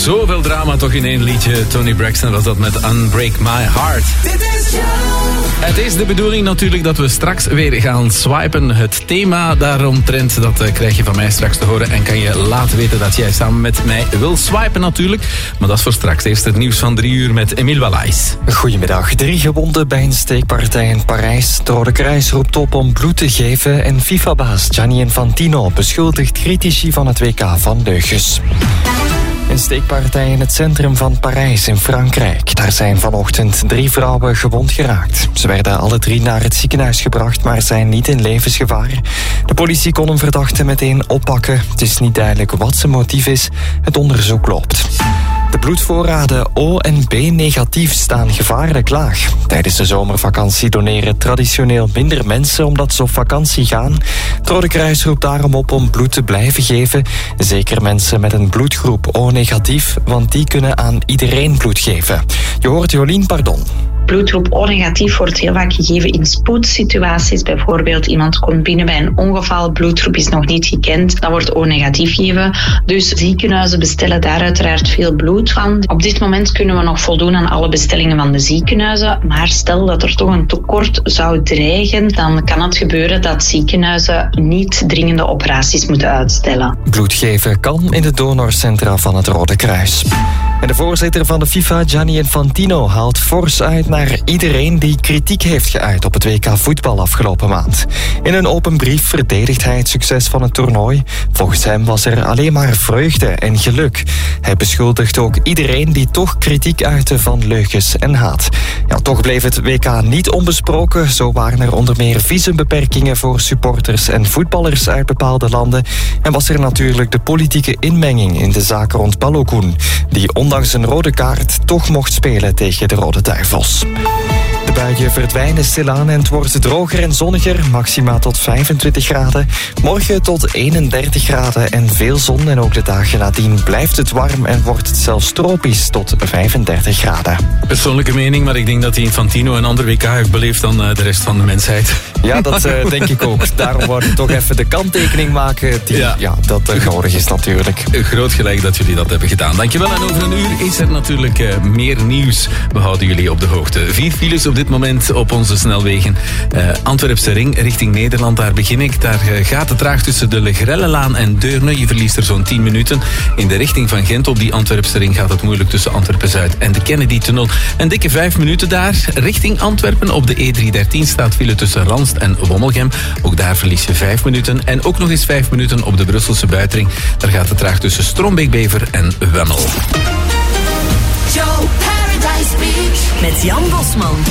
Zoveel drama toch in één liedje. Toni Braxton was dat met Unbreak My Heart. Het is de bedoeling natuurlijk dat we straks weer gaan swipen. Het thema daaromtrent, dat krijg je van mij straks te horen. En kan je laten weten dat jij samen met mij wil swipen natuurlijk. Maar dat is voor straks. Eerst het nieuws van 3 uur met Emile Wallays. Goedemiddag. 3 gewonden bij een steekpartij in Parijs. Het Rode Kruis roept op om bloed te geven. En FIFA-baas Gianni Infantino beschuldigt critici van het WK van leugens. Een steekpartij in het centrum van Parijs in Frankrijk. Daar zijn vanochtend 3 vrouwen gewond geraakt. Ze werden alle 3 naar het ziekenhuis gebracht, maar zijn niet in levensgevaar. De politie kon een verdachte meteen oppakken. Het is niet duidelijk wat zijn motief is. Het onderzoek loopt. De bloedvoorraden O en B negatief staan gevaarlijk laag. Tijdens de zomervakantie doneren traditioneel minder mensen omdat ze op vakantie gaan. Het Rode Kruis roept daarom op om bloed te blijven geven. Zeker mensen met een bloedgroep O negatief, want die kunnen aan iedereen bloed geven. Je hoort Jolien Pardon. Bloedgroep O-negatief wordt heel vaak gegeven in spoedsituaties. Bijvoorbeeld iemand komt binnen bij een ongeval, bloedgroep is nog niet gekend, dan wordt O-negatief gegeven. Dus ziekenhuizen bestellen daar uiteraard veel bloed van. Op dit moment kunnen we nog voldoen aan alle bestellingen van de ziekenhuizen, maar stel dat er toch een tekort zou dreigen, dan kan het gebeuren dat ziekenhuizen niet dringende operaties moeten uitstellen. Bloed geven kan in de donorcentra van het Rode Kruis. En de voorzitter van de FIFA, Gianni Infantino, haalt fors uit naar iedereen die kritiek heeft geuit op het WK voetbal afgelopen maand. In een open brief verdedigt hij het succes van het toernooi. Volgens hem was er alleen maar vreugde en geluk. Hij beschuldigt ook iedereen die toch kritiek uitte van leugens en haat. Ja, toch bleef het WK niet onbesproken. Zo waren er onder meer visumbeperkingen voor supporters en voetballers uit bepaalde landen. En was er natuurlijk de politieke inmenging in de zaak rond Balogun, die ondanks een rode kaart toch mocht spelen tegen de Rode Duivels. De buien verdwijnen stilaan en het wordt droger en zonniger, maxima tot 25 graden. Morgen tot 31 graden en veel zon en ook de dagen nadien blijft het warm en wordt het zelfs tropisch tot 35 graden. Persoonlijke mening, maar ik denk dat die Infantino een ander WK heeft beleefd dan de rest van de mensheid. Ja, dat denk ik ook. Daarom wou ik toch even de kanttekening maken die dat nodig is natuurlijk. Groot gelijk dat jullie dat hebben gedaan. Dankjewel. En over een uur is er natuurlijk meer nieuws. We houden jullie op de hoogte. 4 files op dit moment op onze snelwegen. Antwerpse ring richting Nederland, daar begin ik. Daar gaat het traag tussen de Legrellelaan en Deurne. Je verliest er zo'n 10 minuten. In de richting van Gent op die Antwerpse ring gaat het moeilijk tussen Antwerpen-Zuid en de Kennedy-tunnel. Een dikke 5 minuten daar. Richting Antwerpen op de E313 staat file tussen Ranst en Wommelgem. Ook daar verlies je 5 minuten. En ook nog eens 5 minuten op de Brusselse buitenring. Daar gaat het traag tussen Strombeek-Bever en Wemmel. Joe Paradise Beach met Jan Bosman.